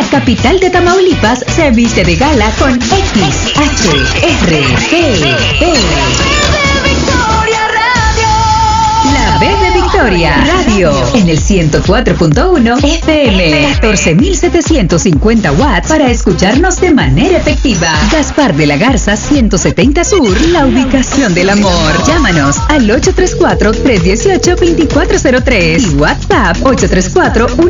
capital de Tamaulipas se viste de gala con XHRTV. La B de Victoria Radio en el 104.1 FM, 14.750 watts para escucharnos de manera efectiva. Gaspar de la Garza 170 Sur, la ubicación del amor. Llámanos al 834-318-2403 y WhatsApp 834